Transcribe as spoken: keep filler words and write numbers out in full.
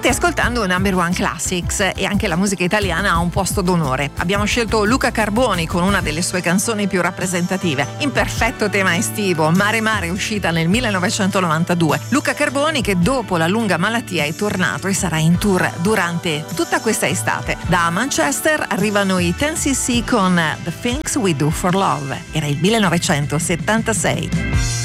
State ascoltando Number One Classics e anche la musica italiana ha un posto d'onore. Abbiamo scelto Luca Carboni con una delle sue canzoni più rappresentative, in perfetto tema estivo, Mare Mare, uscita nel millenovecentonovantadue. Luca Carboni che dopo la lunga malattia è tornato e sarà in tour durante tutta questa estate. Da Manchester arrivano i ten C C con The Things We Do for Love. Era il millenovecentosettantasei.